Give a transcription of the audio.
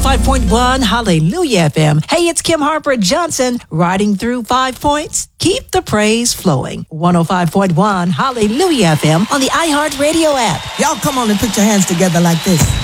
105.1 Hallelujah FM. Hey, it's Kim Harper Johnson riding through 5 points. Keep the praise flowing. 105.1 Hallelujah FM on the iHeartRadio app. Y'all come on and put your hands together like this.